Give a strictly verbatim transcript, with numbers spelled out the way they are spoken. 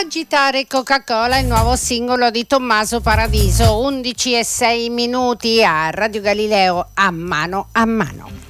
Agitare Coca-Cola, il nuovo singolo di Tommaso Paradiso, undici e sei minuti a Radio Galileo, a mano a mano.